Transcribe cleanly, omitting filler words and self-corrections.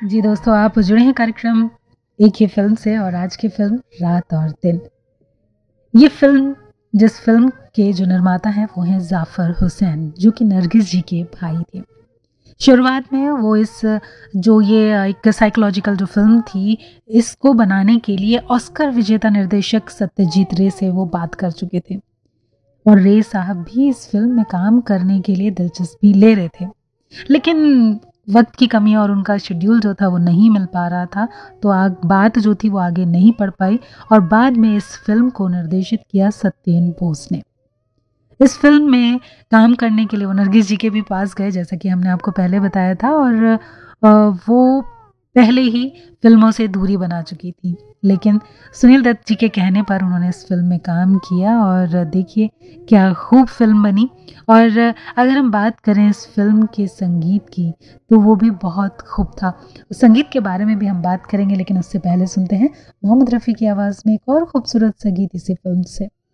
जी दोस्तों, आप जुड़े हैं कार्यक्रम एक ही फिल्म से और आज की फिल्म रात और दिन। ये फिल्म जिस फिल्म के जो निर्माता हैं वो हैं जाफ़र हुसैन, जो कि नरगिस जी के भाई थे। शुरुआत में वो इस जो ये एक साइकोलॉजिकल जो फिल्म थी, इसको बनाने के लिए ऑस्कर विजेता निर्देशक सत्यजीत रे से वो बात कर चुके थे और रे साहब भी इस फिल्म में काम करने के लिए दिलचस्पी ले रहे थे। लेकिन वक़्त की कमी और उनका शेड्यूल जो था वो नहीं मिल पा रहा था, तो बात जो थी वो आगे नहीं बढ़ पाई और बाद में इस फ़िल्म को निर्देशित किया सत्येन बोस ने। इस फ़िल्म में काम करने के लिए वो नरगिस जी के भी पास गए, जैसा कि हमने आपको पहले बताया था, और वो पहले ही फ़िल्मों से दूरी बना चुकी थी। लेकिन सुनील दत्त जी के कहने पर उन्होंने इस फ़िल्म में काम किया और देखिए क्या खूब फ़िल्म बनी। और अगर हम बात करें इस फ़िल्म के संगीत की, तो वो भी बहुत खूब था। संगीत के बारे में भी हम बात करेंगे, लेकिन उससे पहले सुनते हैं मोहम्मद रफ़ी की आवाज़ में एक और खूबसूरत सा गीत इसी फ़िल्म से।